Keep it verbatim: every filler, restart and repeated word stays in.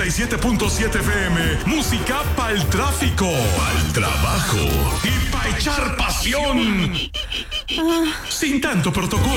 noventa y siete punto siete F M, música pa'l tráfico, pa'l trabajo y pa' echar pasión. Sin tanto protocolo.